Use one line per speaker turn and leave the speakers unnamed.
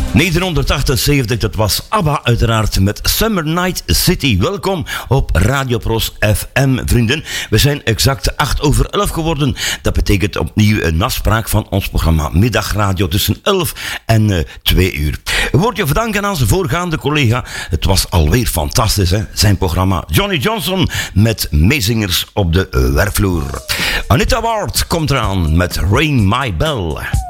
1978, dat was ABBA uiteraard met Summer Night City. Welkom op Radio Pros FM, vrienden. We zijn exact 11:08 geworden. Dat betekent opnieuw een afspraak van ons programma Middagradio tussen 11 en 2 uur. Wordt je verdanken aan zijn voorgaande collega. Het was alweer fantastisch, hè? Zijn programma Johnny Johnson met meezingers op de werkvloer. Anita Ward komt eraan met Ring My Bell.